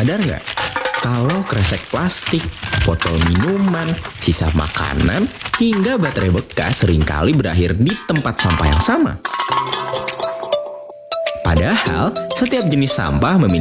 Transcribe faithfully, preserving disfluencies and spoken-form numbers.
Sadar nggak? Kalau kresek plastik, botol minuman, sisa makanan, hingga baterai bekas seringkali berakhir di tempat sampah yang sama. Padahal, setiap jenis sampah memiliki